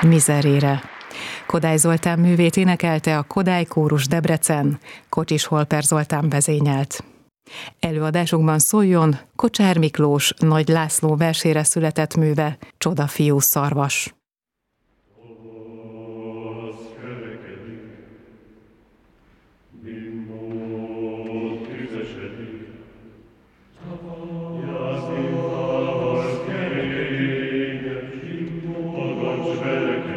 Mizerére. Kodály Zoltán művét énekelte a Kodály Kórus Debrecen, Kocsis Holper Zoltán vezényelt. Előadásunkban szóljon Kocsár Miklós Nagy László versére született műve, Csodafiú szarvas. Velek